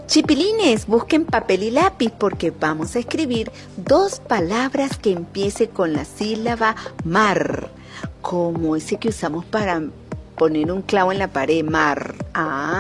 Chipilines, busquen papel y lápiz porque vamos a escribir 2 palabras que empiece con la sílaba mar, como ese que usamos para poner un clavo en la pared, mar.